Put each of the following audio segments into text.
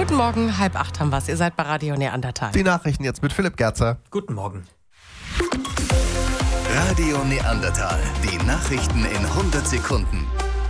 Guten Morgen, 7:30 haben wir's. Ihr seid bei Radio Neandertal. Die Nachrichten jetzt mit Philipp Gerzer. Guten Morgen. Radio Neandertal. Die Nachrichten in 100 Sekunden.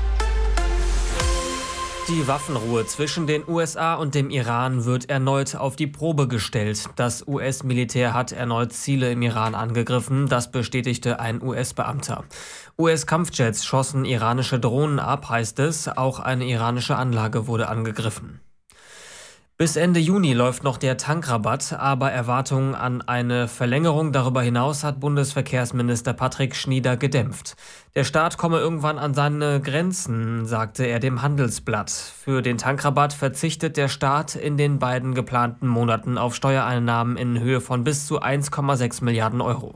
Die Waffenruhe zwischen den USA und dem Iran wird erneut auf die Probe gestellt. Das US-Militär hat erneut Ziele im Iran angegriffen, das bestätigte ein US-Beamter. US-Kampfjets schossen iranische Drohnen ab, heißt es. Auch eine iranische Anlage wurde angegriffen. Bis Ende Juni läuft noch der Tankrabatt, aber Erwartungen an eine Verlängerung darüber hinaus hat Bundesverkehrsminister Patrick Schnieder gedämpft. Der Staat komme irgendwann an seine Grenzen, sagte er dem Handelsblatt. Für den Tankrabatt verzichtet der Staat in den beiden geplanten Monaten auf Steuereinnahmen in Höhe von bis zu 1,6 Milliarden Euro.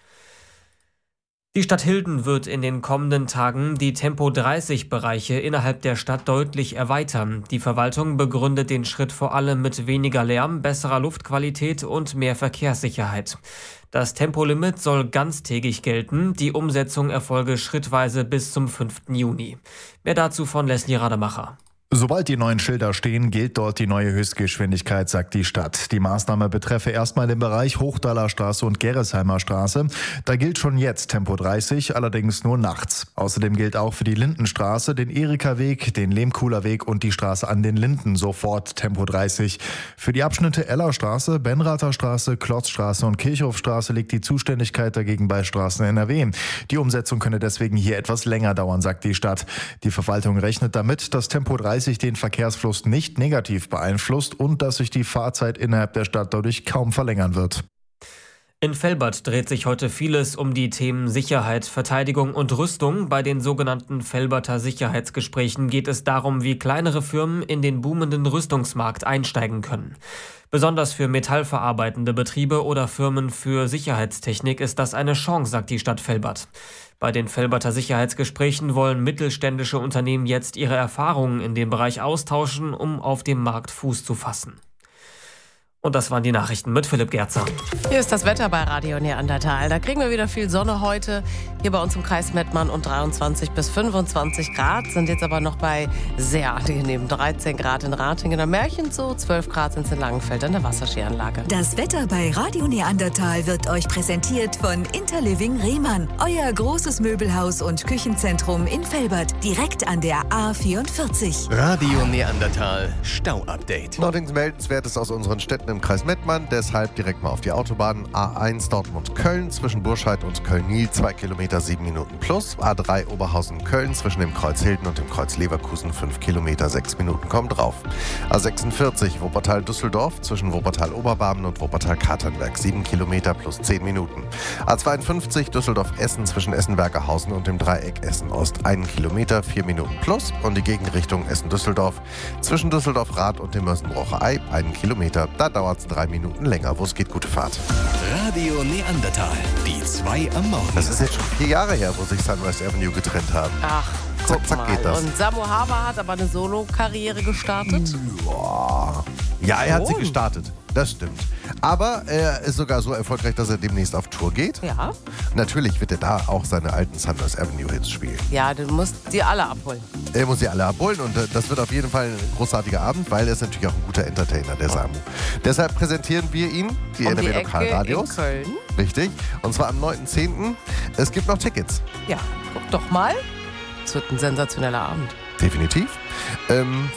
Die Stadt Hilden wird in den kommenden Tagen die Tempo-30-Bereiche innerhalb der Stadt deutlich erweitern. Die Verwaltung begründet den Schritt vor allem mit weniger Lärm, besserer Luftqualität und mehr Verkehrssicherheit. Das Tempolimit soll ganztägig gelten. Die Umsetzung erfolge schrittweise bis zum 5. Juni. Mehr dazu von Leslie Rademacher. Sobald die neuen Schilder stehen, gilt dort die neue Höchstgeschwindigkeit, sagt die Stadt. Die Maßnahme betreffe erstmal den Bereich Hochdaler Straße und Gerresheimer Straße. Da gilt schon jetzt Tempo 30, allerdings nur nachts. Außerdem gilt auch für die Lindenstraße, den Erika-Weg, den Lehmkuhler Weg und die Straße an den Linden sofort Tempo 30. Für die Abschnitte Ellerstraße, Benrather Straße, Klotzstraße und Kirchhofstraße liegt die Zuständigkeit dagegen bei Straßen NRW. Die Umsetzung könne deswegen hier etwas länger dauern, sagt die Stadt. Die Verwaltung rechnet damit, dass Tempo 30 den Verkehrsfluss nicht negativ beeinflusst und dass sich die Fahrzeit innerhalb der Stadt dadurch kaum verlängern wird. In Velbert dreht sich heute vieles um die Themen Sicherheit, Verteidigung und Rüstung. Bei den sogenannten Velberter Sicherheitsgesprächen geht es darum, wie kleinere Firmen in den boomenden Rüstungsmarkt einsteigen können. Besonders für metallverarbeitende Betriebe oder Firmen für Sicherheitstechnik ist das eine Chance, sagt die Stadt Velbert. Bei den Velberter Sicherheitsgesprächen wollen mittelständische Unternehmen jetzt ihre Erfahrungen in dem Bereich austauschen, um auf dem Markt Fuß zu fassen. Und das waren die Nachrichten mit Philipp Gerzer. Hier ist das Wetter bei Radio Neandertal. Da kriegen wir wieder viel Sonne heute. Hier bei uns im Kreis Mettmann und 23 bis 25 Grad. Sind jetzt aber noch bei sehr angenehmen 13 Grad in Ratingen am Märchen, so 12 Grad sind es in Langenfeld an der Wasserskianlage. Das Wetter bei Radio Neandertal wird euch präsentiert von Interliving Rehmann. Euer großes Möbelhaus und Küchenzentrum in Velbert, direkt an der A44. Radio Neandertal Stau-Update. Noch nichts Meldenswertes aus unseren Städten im Kreis Mettmann, deshalb direkt mal auf die Autobahn. A1 Dortmund-Köln zwischen Burscheid und Köln-Niel 2 Kilometer 7 Minuten plus. A3 Oberhausen-Köln zwischen dem Kreuz Hilden und dem Kreuz Leverkusen 5 Kilometer 6 Minuten kommen drauf. A46 Wuppertal-Düsseldorf zwischen Wuppertal-Oberbarmen und Wuppertal-Katernberg 7 Kilometer plus 10 Minuten. A52 Düsseldorf-Essen zwischen Essen-Bergerhausen und dem Dreieck Essen-Ost 1 Kilometer 4 Minuten plus. Und die Gegenrichtung Essen-Düsseldorf zwischen Düsseldorf-Rath und dem Mörsenbrocher Ei 1 Kilometer. Da dauert es 3 Minuten länger. Wo es geht, gute Fahrt. Radio Neandertal. Die 2 am Morgen. Das ist jetzt schon 4 Jahre her, wo sich Sunrise Avenue getrennt haben. Ach, Zack, guck zack mal. geht das. Und Samu Haber hat aber eine Solo-Karriere gestartet. Boah. Ja, er hat sie gestartet. Das stimmt. Aber er ist sogar so erfolgreich, dass er demnächst auf Tour geht. Ja. Natürlich wird er da auch seine alten Sunrise Avenue Hits spielen. Ja, du musst sie alle abholen. Er muss sie alle abholen und das wird auf jeden Fall ein großartiger Abend, weil er ist natürlich auch ein guter Entertainer, der Samu. Deshalb präsentieren wir ihn, die Um die NRW Ecke Lokalradios. in Köln. Richtig. Und zwar am 9.10. Es gibt noch Tickets. Ja, guck doch mal. Es wird ein sensationeller Abend. Definitiv.